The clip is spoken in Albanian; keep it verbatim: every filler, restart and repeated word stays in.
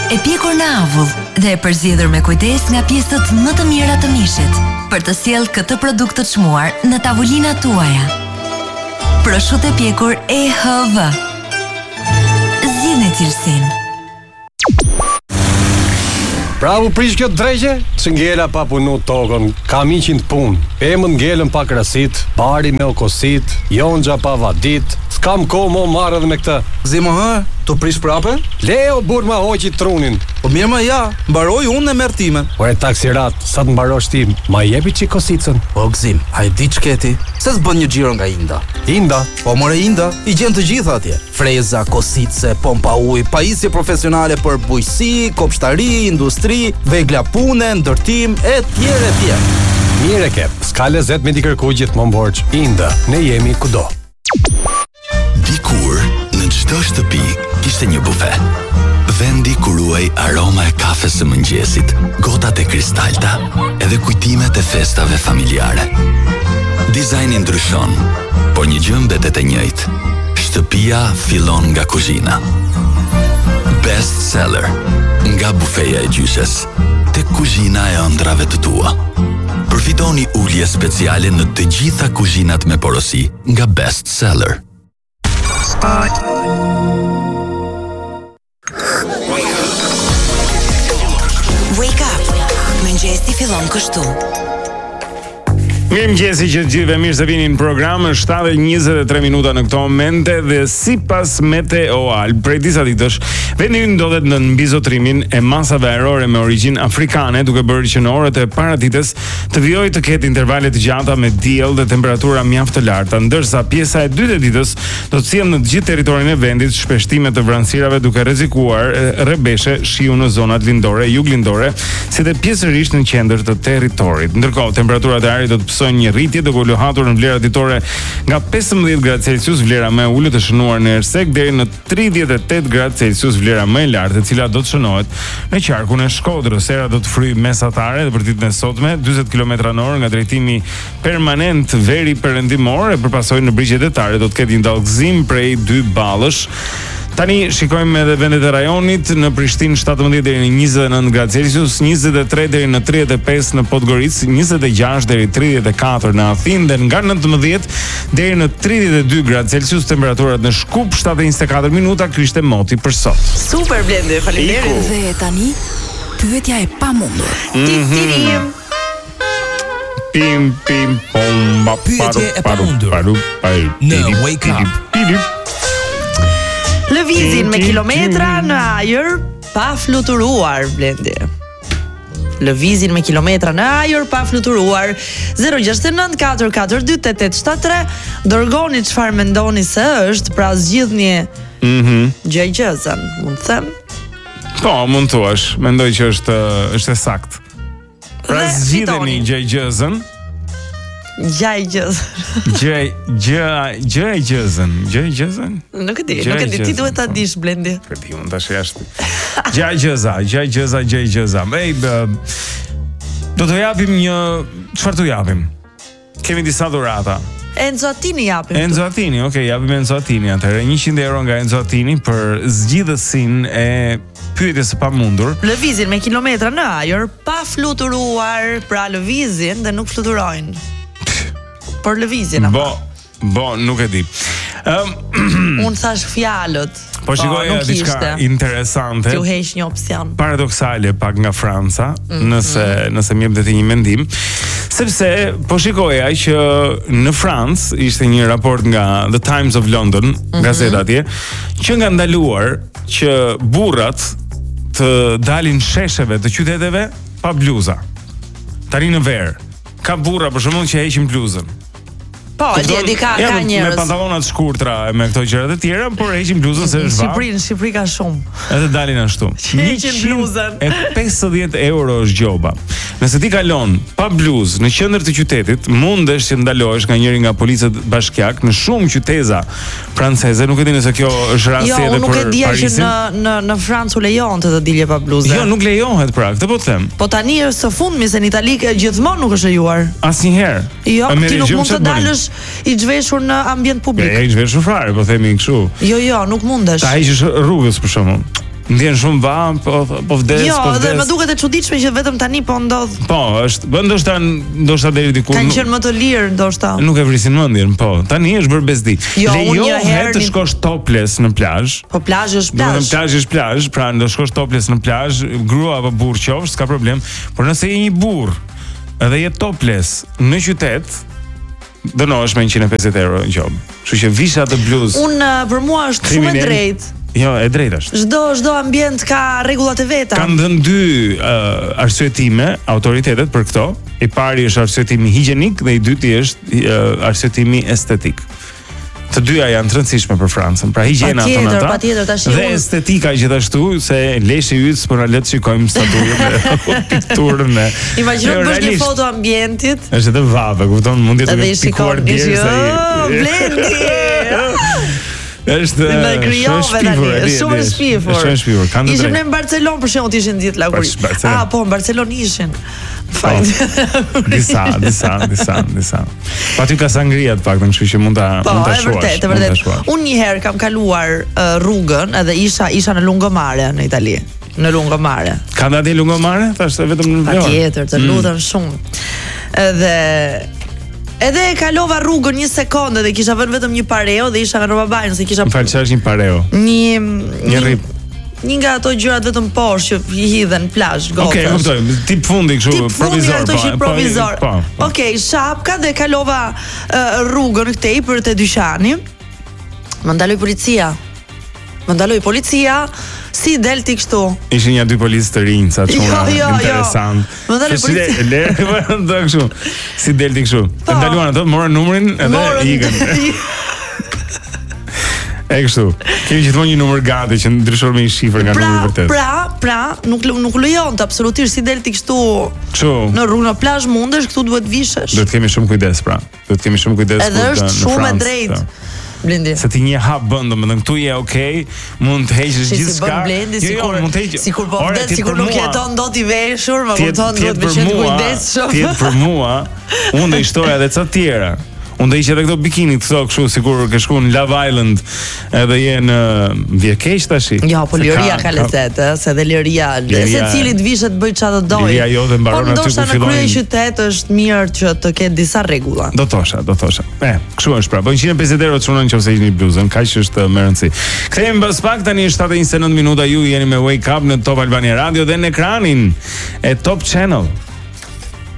e pjekur në avull dhe e përzgjedhur me kujdes nga pjesët më të mira të mishit për të sjellë këtë produkt të çmuar në tavolinat tuaja. Prosciutto e pjekur E H V. Zgjidhni cilësinë. Bravo prish kjo drejgje, që ngela pa punu tokën, kam iqin të punë, emën ngelën pa krasit, bari me okosit, jonxha pa vadit, s'kam ko mo marrë dhe me këtë. Zimo hë, të prish prape? Leo bur ma hoqi trunin. Po mirë ma ja, mbaroj unë e merr timen. Po e taksirat, sa të mbarosh ti, ma jepi qi kosicën. Po gzim, a i di qketi, se s'bën një gjiro nga Inda. Inda? Po more Inda, i gjen të gjitha atje. Freza, kosice, pompa uj, pajisje profesionale për bujqësi, kopshtari, industri, vegla pune, ndërtim, e tjere e tjere. Mire ke, s'ka lezet me t'i kërku gjithmonë borç. Inda, ne jemi kudo. Dikur, në çdo shtëpi, kishte një bufe. Vendi ku ruaj aroma e kafes së mëngjesit, gotat e kristalta, edhe kujtimet e festave familjare. Dizajni ndryshon, por një gjë mbetet e njëjtë. Shtëpia fillon nga kuzhina. Best seller, nga bufeja e gjyshes, te kuzhina e ëndrave të tua. Përfitoni ulje speciale në të gjitha kuzhinat me porosi nga Best Seller. Wake up. Mëngjesi fillon kështu. Mirëmëngjesi që të gjithëve, mirë se vini në program. Është shtatë e njëzet e tre minuta në këto momente dhe sipas Meteoal, prej disa ditësh, vendi ynë ndodhet në mbizotrimin e masave ajrore me origjinë afrikane, duke bërë që në orët e paradites të vijojë të ketë intervale të gjata me diell dhe temperatura mjaft të larta, ndërsa pjesa e dytë e ditës do të sjellë në të gjithë territorin e vendit shpeshtime të vranësirave duke rrezikuar rrebeshe shiu në zonat lindore, juglindore, si dhe pjesërisht në qendër të territorit. Ndërkohë, temperaturat e ajrit do të një rritje duke luhatur në vlera ditore nga pesëmbëdhjetë gradë Celsius vlera më e ulët e shënuar në Ersek deri në tridhjetë e tetë gradë Celsius vlera më e lartë, e cila do të shënohet në qarkun e Shkodrës. Era do të fryjë mesatare dhe për ditën e sotme dyzet kilometra në orë nga drejtimi permanent veri perëndimor e përpasojë në brigjet detare do të ketë një dallgëzim prej dy ballësh. Tani shikojmë edhe vendet e rajonit. Në Prishtinë shtatëmbëdhjetë deri në njëzet e nëntë gradë Celsius, njëzet e tre deri në tridhjetë e pesë në Podgoricë, njëzet e gjashtë deri në tridhjetë e katër në Athinë dhe nga nëntëmbëdhjetë deri në tridhjetë e dy gradë Celsius temperaturat në Shkup. Shtatë e njëzet e katër minuta Krishte Moti për sot. Super Blendi, faleminderit. Dhe tani pyetja e pamundur. Tirim. Pim pim pom ba Pyetje e pamundur në Wake Up. Lëvizin me kilometra në ajër pa fluturuar, Blendi. Lëvizin me kilometra në ajër pa fluturuar. zero gjasht e nëntë katër katër dy tetë tetë shtatë tre. Dërgoni çfarë mendoni se është, pra zgjidhni Mhm. gjajgjëzën, mund të them? Po, mund thuash. Mendoj që është është e saktë. Pra Dhe zgjidheni fitoni. gjajgjëzën. Gjajgjëzën. Gjaj gjaj gjajgjëzën, gjajgjëzën. Nuk e di, nuk e di, ti duhet ta dish, Blendi. Po ti mund tash jashtë. Gjajgjëza, gjajgjëza, gjajgjëza. Ej, bë, do të japim një, çfarë të japim? Kemi disa dhurata. Enzo Attini japim. Enzo Attini, okay, japim Enzo Attini atëherë. njëqind euro nga Enzo Attini për zgjidhësin e pyetjes së pamundur. Lëvizin me kilometra në ajër pa fluturuar, pra lëvizin dhe nuk fluturojnë. Por lëvizjen apo? Bo, bo, nuk e di. Um, Unë thash fjalët. po shikoja diçka interesante. Ju heq një opsion. Paradoksale pak nga Franca, mm-hmm. nëse nëse më jep dhe ti një mendim, sepse po shikoja që në Francë ishte një raport nga The Times of London, mm-hmm. gazeta atje, që nga ndaluar që burrat të dalin shesheve të qyteteve pa bluza. Tani në verë ka burra për shembull që heqin bluzën. Po, e di ka ja, ka njerëz. Me pantallona të shkurtra me këto gjërat e tjera, por heqin bluzën se është Në vap. Shqipëri, në Shqipëri ka shumë. Edhe dalin ashtu. Heqin bluzën. e pesëdhjetë euro është gjoba. Nëse ti kalon pa bluzë në qendër të qytetit, mundesh që ndalohesh nga njëri nga policët bashkiak në shumë qyteza franceze. Nuk e di nëse kjo është rasti jo, edhe për Parisin. Jo, nuk e dija që në në në Francë u lejon të të dilje pa bluzë. Jo, nuk lejohet pra, këtë po të them. Po tani është së fundmi se në Itali gjithmonë nuk është lejuar. Asnjëherë. Jo, E merri ti nuk gjë, mund të çfarë bëni? dalësh i zhveshur në ambient publik. E i zhveshur fare, po themi kështu. Jo, jo, nuk mundesh. Ta heqësh rrugës për shembull. Ndjen shumë va, po po vdes, jo, po vdes. Jo, dhe më duket e çuditshme që vetëm tani po ndodh. Po, është, bën ndoshta ndoshta deri diku. Kanë qenë më të lirë ndoshta. Nuk e vrisin mendjen, po. Tani është bërë bezdi. Jo, unë një herë të shkosh topless në plazh. Po plazh është plazh. Në plazh është plazh, pra do shkosh topless në plazh, grua apo burr qofsh, s'ka problem. Por nëse je një burr, edhe je topless në qytet, dënohesh me njëqind e pesëdhjetë euro në qop. Kështu që visha të bluz. Unë për mua është shumë e drejtë. Jo, e drejtë është. Çdo çdo ambient ka rregullat e veta. Kanë dhënë dy uh, arsyetime autoritetet për këto. I pari është arsyetimi higienik dhe i dyti është uh, arsyetimi estetik. Të dyja janë të rëndësishme për Francën. Pra higjiena tonë ata. Patjetër, tash. Dhe estetika gjithashtu, se leshi yt s'po na le të shikojmë statujet apo pikturën e. Imagjino të bësh një foto ambientit. Është edhe vave, kupton, mund të jetë pikuar deri sa i Blendi. Është shumë tani, shumë shpifur. Shumë shpifur. Kanë Ishim në Barcelonë për shembull, ishin ditë laguri. Ah, po, në Barcelonë ishin. Fakt. Disa, disa, disa, disa. Po aty ka sangria të paktën, kështu që mund ta mund ta shohësh. Po, vërtet, vërtet. Unë një herë kam kaluar rrugën edhe isha isha në lungomare në Itali. Në lungomare. Ka ndati lungomare? Tash vetëm në Vlorë. Patjetër, të lutem shumë. Edhe Edhe e kalova rrugën një sekondë dhe kisha vënë vetëm një pareo dhe isha në Robabajn, se kisha. Më fal, ç'është një pareo? Një një rrip. Një nga ato gjërat vetëm poshtë që i hidhen plazh, gotës. Okej, kuptoj. Tip fundi kështu, provizor. Tip fundi, provizor. Okej, shapka dhe kalova rrugën këtej për te dyqani. Më ndaloi policia. Më ndaloi policia. Si del ti kështu? Ishin ja dy policë të rinj, sa çuna jo, jo, interesant. Jo. Më ndaloi policia. Le, do kështu. Si del ti kështu? Të ndaluan ato, morën numrin edhe ikën. E kështu. Kemi gjithmonë një numër gati që ndryshon me një shifër nga numri vërtet. Pra, pra, nuk nuk lejon të absolutisht si del ti kështu. Kështu. Në rrugën në plazh mundesh, këtu duhet vishesh. Duhet kemi shumë kujdes pra. Duhet kemi shumë kujdes kur në Francë. Edhe është shumë e drejtë. Blendi. Se ti një hap bën, domethënë këtu je okay, mund të heqësh gjithçka. Blendi, sikur mund të heq. Sikur po vdes, sikur nuk jeton dot i veshur, më kupton, duhet të qenë kujdesshëm. Ti për mua, unë do i shtoja edhe ca të tjera. Unë do ishte edhe këto bikini këto kështu sikur ke shkuar në Love Island, edhe je në vjekeq tash. Jo, po liria ka lecet, ë, se dhe liria, secili të vishet bëj çfarë do doj. Liria jote mbaron aty ku fillon. Po në krye qytet është mirë që të ketë disa rregulla. Do thosha, do thosha. E, kështu është pra. Po njëqind e pesëdhjetë euro çunon nëse ishni bluzën, kaq është më rëndësi. Kthehemi pas pak tani shtatë e njëzet e nëntë minuta, ju jeni me Wake Up në Top Albania Radio dhe në ekranin e Top Channel.